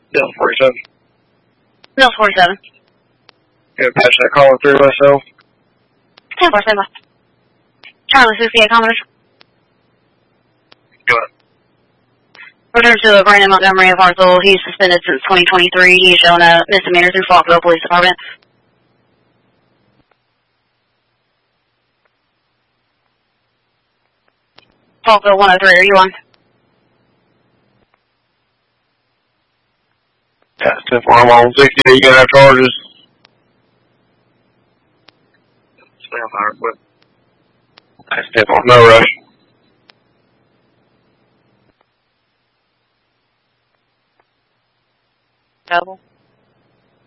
Bill 47. Bill 47. Yeah, patch that caller through myself. 1047. Charlie 68 Commodore. Go ahead. Return to Brandon Montgomery of Hartsville. He's suspended since 2023. He's shown a misdemeanor through Falkville Police Department. Falkville 103, are you on? Yeah, 10-4, I'm on 60. You gonna have charges? Stay on fire, but that's 10-4, no rush. Double.